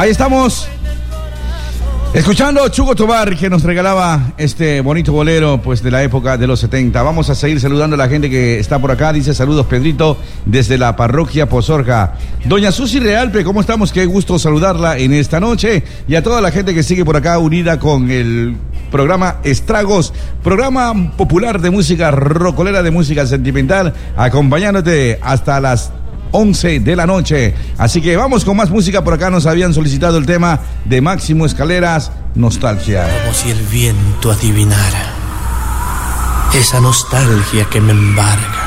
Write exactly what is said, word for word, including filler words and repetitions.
Ahí estamos, escuchando Chugo Tobar, que nos regalaba este bonito bolero, pues, de la época de los setenta. Vamos a seguir saludando a la gente que está por acá. Dice: saludos, Pedrito, desde la parroquia Pozorja. Doña Susi Realpe, ¿cómo estamos? Qué gusto saludarla en esta noche. Y a toda la gente que sigue por acá unida con el programa Estragos, programa popular de música rocolera, de música sentimental, acompañándote hasta las once de la noche. Así que vamos con más música. Por acá nos habían solicitado el tema de Máximo Escaleras, Nostalgia. Como si el viento adivinara esa nostalgia que me embarga.